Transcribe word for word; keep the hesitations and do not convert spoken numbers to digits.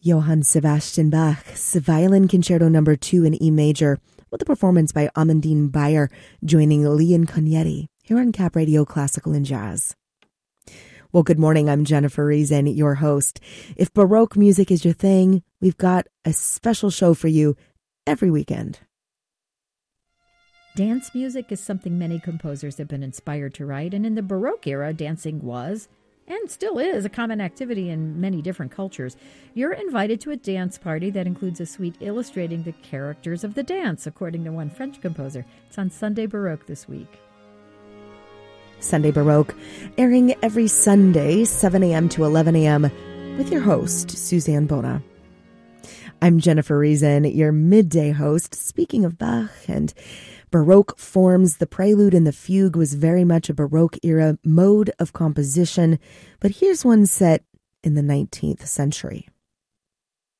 Johann Sebastian Bach's Violin Concerto Number Two in E Major, with a performance by Amandine Bayer, joining Leon Cognetti here on Cap Radio Classical and Jazz. Well, good morning. I'm Jennifer Reason, your host. If Baroque music is your thing, we've got a special show for you every weekend. Dance music is something many composers have been inspired to write, and in the Baroque era, dancing was, and still is, a common activity in many different cultures. You're invited to a dance party that includes a suite illustrating the characters of the dance, according to one French composer. It's on Sunday Baroque this week. Sunday Baroque, airing every Sunday, seven a.m. to eleven a.m., with your host, Suzanne Bona. I'm Jennifer Reason, your midday host. Speaking of Bach and Baroque forms, the prelude and the fugue was very much a Baroque-era mode of composition, but here's one set in the nineteenth century.